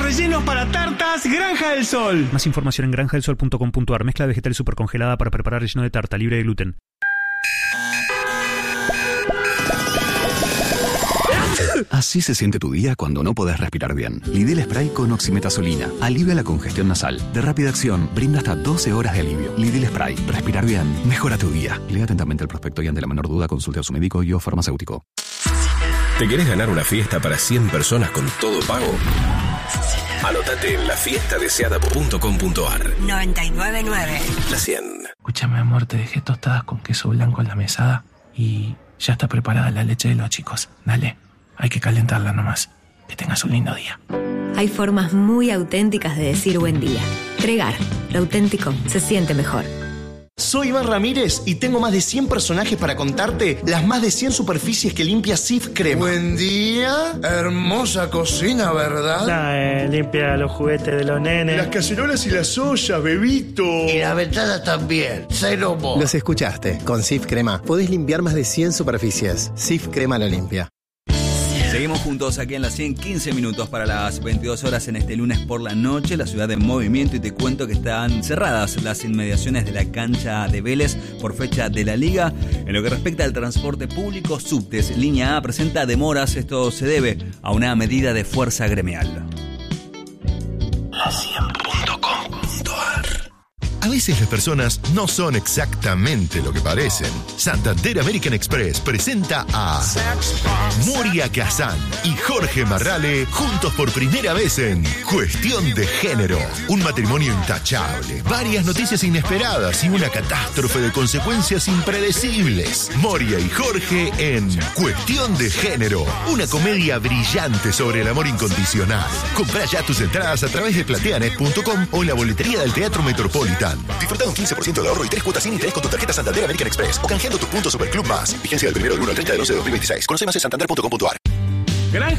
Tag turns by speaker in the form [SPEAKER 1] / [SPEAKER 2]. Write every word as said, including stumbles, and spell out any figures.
[SPEAKER 1] rellenos para tartas Granja del Sol.
[SPEAKER 2] Más información en granja del sol punto com punto a r. Mezcla vegetal supercongelada para preparar relleno de tarta libre de gluten.
[SPEAKER 3] Así se siente tu día cuando no podés respirar bien. Lidl Spray con oximetazolina alivia la congestión nasal. De rápida acción, brinda hasta doce horas de alivio. Lidl Spray. Respirar bien mejora tu día. Lea atentamente el prospecto y ante la menor duda consulte a su médico y o farmacéutico.
[SPEAKER 4] ¿Te querés ganar una fiesta para cien personas con todo pago? Anótate en la fiesta deseada punto com punto a r.
[SPEAKER 5] noventa y nueve nueve.
[SPEAKER 4] La cien.
[SPEAKER 6] Escúchame, amor, te dejé tostadas con queso blanco en la mesada y ya está preparada la leche de los chicos. Dale, hay que calentarla nomás. Que tengas un lindo día.
[SPEAKER 7] Hay formas muy auténticas de decir buen día. Tregar, lo auténtico se siente mejor.
[SPEAKER 8] Soy Iván Ramírez y tengo más de cien personajes para contarte las más de cien superficies que limpia Cif Crema.
[SPEAKER 9] Buen día, hermosa cocina, ¿verdad?
[SPEAKER 10] Nah, eh, limpia los juguetes de los nenes.
[SPEAKER 9] Las cacerolas y las ollas, bebito.
[SPEAKER 11] Y la ventana también, cero mo.
[SPEAKER 12] Los escuchaste, con Cif Crema podés limpiar más de cien superficies. Cif Crema lo limpia.
[SPEAKER 13] Seguimos juntos aquí en las cien, quince minutos para las veintidós horas en este lunes por la noche, la ciudad en movimiento, y te cuento que están cerradas las inmediaciones de la cancha de Vélez por fecha de la Liga. En lo que respecta al transporte público, Subtes Línea A presenta demoras. Esto se debe a una medida de fuerza gremial.
[SPEAKER 4] La cien punto com punto a r. A veces las personas no son exactamente lo que parecen. Santander American Express presenta a Moria Kazan y Jorge Marrale juntos por primera vez en Cuestión de Género. Un matrimonio intachable, varias noticias inesperadas y una catástrofe de consecuencias impredecibles. Moria y Jorge en Cuestión de Género, una comedia brillante sobre el amor incondicional. Comprá ya tus entradas a través de plateanet punto com o en la boletería del Teatro Metropolitan. Disfruta un quince por ciento de ahorro y tres cuotas sin interés con tu tarjeta Santander American Express o canjeando tus puntos Superclub Más. Vigencia del primero del uno al treinta de once de dos mil veintiséis. Conoce más en santander punto com punto a r.